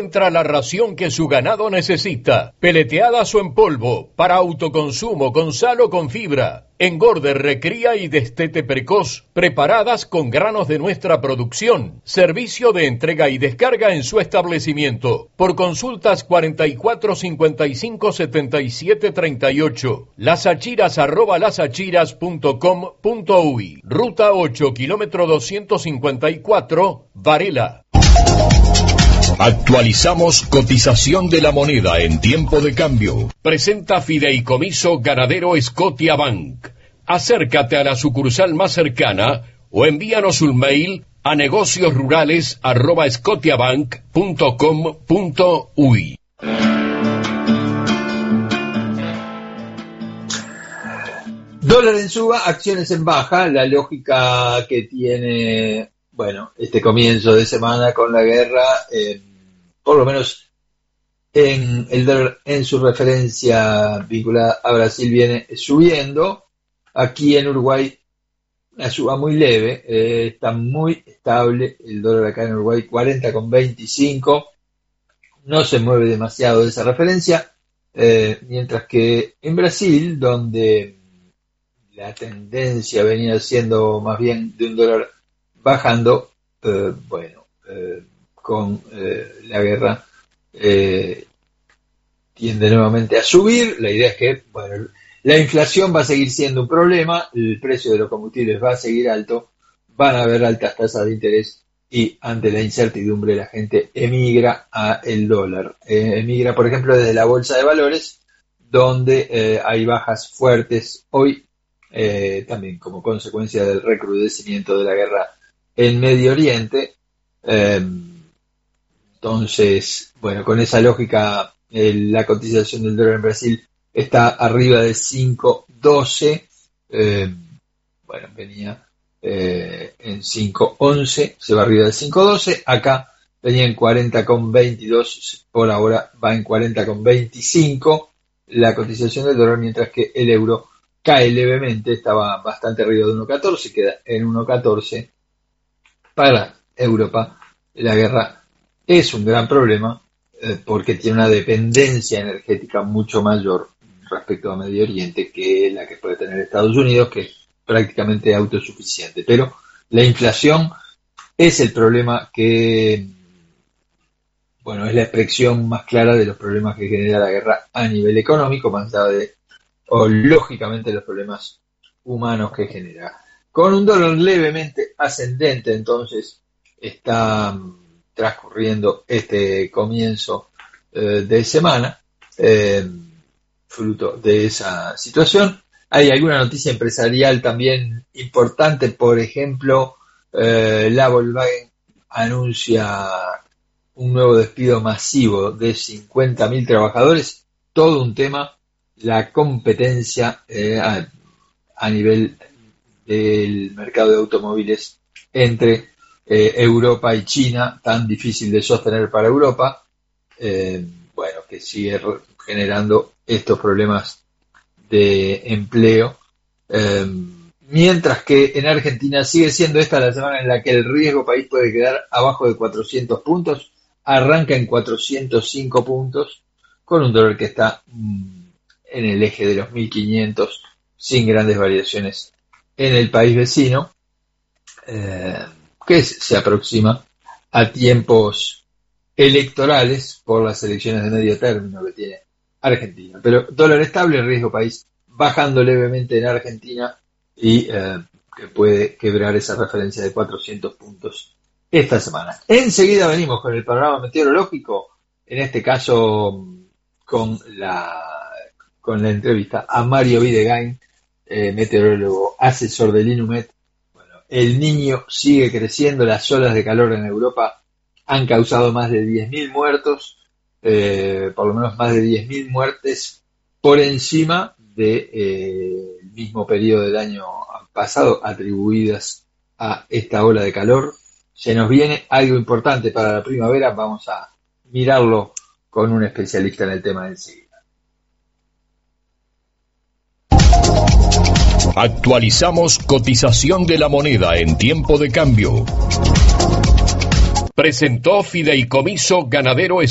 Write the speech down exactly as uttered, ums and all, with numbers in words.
encuentra la ración que su ganado necesita. Peleteadas o en polvo, para autoconsumo, con sal o con fibra. Engorde, recría y destete precoz, preparadas con granos de nuestra producción. Servicio de entrega y descarga en su establecimiento. Por consultas cuarenta y cuatro cincuenta y cinco setenta y siete treinta y ocho. Lasachiras arroba lasachiras punto com punto uy. Ruta ocho, kilómetro doscientos cincuenta y cuatro, Varela. Actualizamos cotización de la moneda en tiempo de cambio. Presenta Fideicomiso Ganadero Scotiabank. Acércate a la sucursal más cercana o envíanos un mail a negociosrurales arroba scotiabank punto com punto uy. Dólar en suba, acciones en baja. La lógica que tiene, bueno, este comienzo de semana con la guerra, eh, por lo menos en el dólar en su referencia vinculada a Brasil viene subiendo. Aquí en Uruguay la suba muy leve, eh, está muy estable el dólar acá en Uruguay, cuarenta con veinticinco, no se mueve demasiado de esa referencia, eh, mientras que en Brasil, donde la tendencia venía siendo más bien de un dólar bajando, eh, bueno, eh, con eh, la guerra eh, tiende nuevamente a subir. La idea es que, bueno, la inflación va a seguir siendo un problema, el precio de los combustibles va a seguir alto, van a haber altas tasas de interés y ante la incertidumbre la gente emigra a el dólar. Eh, emigra, por ejemplo, desde la bolsa de valores, donde eh, hay bajas fuertes hoy, eh, también como consecuencia del recrudecimiento de la guerra en Medio Oriente. Eh, entonces, bueno, con esa lógica, eh, la cotización del dólar en Brasil está arriba de cinco doce, eh, bueno, venía eh, en cinco once, se va arriba de cinco doce, acá venía en cuarenta con veintidós, por ahora va en cuarenta con veinticinco la cotización del dólar, mientras que el euro cae levemente, estaba bastante arriba de uno catorce, queda en uno catorce. Para Europa la guerra es un gran problema, eh, porque tiene una dependencia energética mucho mayor respecto a Medio Oriente que la que puede tener Estados Unidos, que es prácticamente autosuficiente. Pero la inflación es el problema que, bueno, es la expresión más clara de los problemas que genera la guerra a nivel económico, más allá de, o lógicamente, los problemas humanos que genera. Con un dólar levemente ascendente, entonces, está transcurriendo este comienzo eh, de semana, eh, fruto de esa situación. Hay alguna noticia empresarial también importante, por ejemplo, eh, la Volkswagen anuncia un nuevo despido masivo de cincuenta mil trabajadores, todo un tema, la competencia eh, a, a nivel del mercado de automóviles entre eh, Europa y China, tan difícil de sostener para Europa, eh, bueno, que sigue generando estos problemas de empleo, eh, mientras que en Argentina sigue siendo esta la semana en la que el riesgo país puede quedar abajo de cuatrocientos puntos, arranca en cuatrocientos cinco puntos, con un dólar que está mm, en el eje de los mil quinientos, sin grandes variaciones en el país vecino, eh, que se aproxima a tiempos electorales por las elecciones de medio término que tiene Argentina. Pero dólar estable, riesgo país bajando levemente en Argentina y eh, que puede quebrar esa referencia de cuatrocientos puntos esta semana. Enseguida venimos con el panorama meteorológico, en este caso con la con la entrevista a Mario Videgain, eh, meteorólogo asesor del INUMET. Bueno, el Niño sigue creciendo, las olas de calor en Europa han causado más de diez mil muertos, eh, por lo menos más de diez mil muertes por encima del de, eh, mismo periodo del año pasado atribuidas a esta ola de calor. Se nos viene algo importante para la primavera, vamos a mirarlo con un especialista en el tema enseguida. Actualizamos cotización de la moneda en tiempo de cambio. Presentó Fideicomiso Ganadero